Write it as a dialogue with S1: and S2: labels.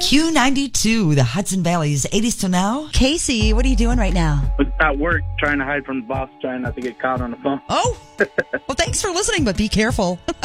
S1: Q92, the Hudson Valley's 80s to now. Casey, what are you doing right now?
S2: At work, trying to hide from the boss, trying not to get caught on the phone.
S1: Oh, well, thanks for listening, but be careful.